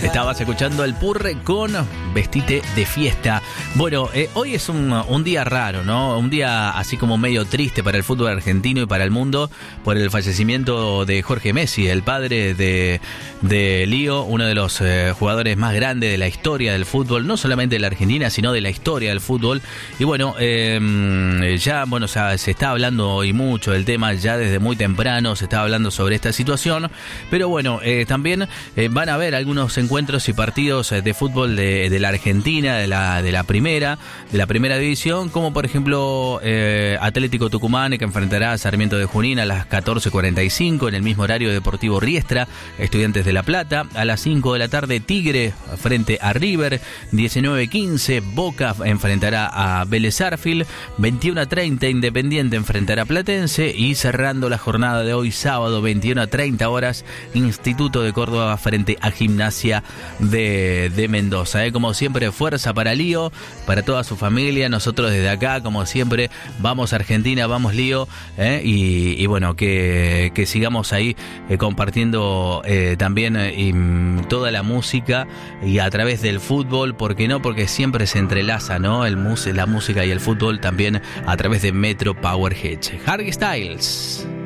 Estabas escuchando el Purre con Vestite de Fiesta. Bueno, hoy es un día raro, ¿no? Un día así como medio triste para el fútbol argentino y para el mundo por el fallecimiento de Jorge Messi, el padre de Lío, uno de los jugadores más grandes de la historia del fútbol, no solamente de la Argentina, sino de la historia del fútbol. Y bueno, se está hablando hoy mucho del tema, ya desde muy temprano se está hablando sobre esta situación, pero bueno, también van a haber algunos encuentros y partidos de fútbol de la Argentina, de la primera división, como por ejemplo Atlético Tucumán, que enfrentará a Sarmiento de Junín a las 14:45 en el mismo horario Deportivo Riestra, Estudiantes de La Plata. A las 5 de la tarde Tigre frente a River, 19:15 Boca enfrentará a Vélez Sarsfield, 21:30 Independiente enfrentará a Platense, y cerrando la jornada de hoy sábado 21:30 horas Instituto de Córdoba frente a Gimnasia de Mendoza. Como siempre, fuerza para Lío, para toda su familia. Nosotros desde acá, como siempre, vamos a Argentina, vamos Lío, y bueno, que sigamos ahí compartiendo también toda la música y a través del fútbol, ¿por qué no? Porque siempre se entrelaza, ¿no? La música y el fútbol también a través de Metro Power Hits. Harry Styles.